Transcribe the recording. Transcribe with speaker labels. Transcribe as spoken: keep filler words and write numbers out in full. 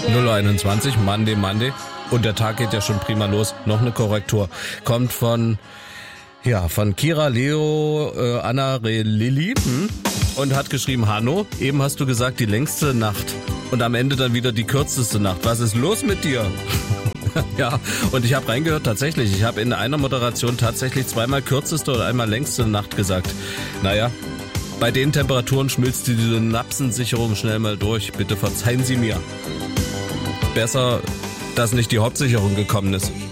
Speaker 1: null Uhr einundzwanzig, Monday, Monday. Und der Tag geht ja schon prima los. Noch eine Korrektur. Kommt von, ja, von Kira, Leo, äh, Anna, Re, Lilly hm? und hat geschrieben, Hanno, eben hast du gesagt, die längste Nacht. Und am Ende dann wieder die kürzeste Nacht. Was ist los mit dir? Ja, und ich habe reingehört, tatsächlich. Ich habe in einer Moderation tatsächlich zweimal kürzeste und einmal längste Nacht gesagt. Naja, bei den Temperaturen schmilzt die Synapsensicherung schnell mal durch. Bitte verzeihen Sie mir. Besser, dass nicht die Hauptsicherung gekommen ist.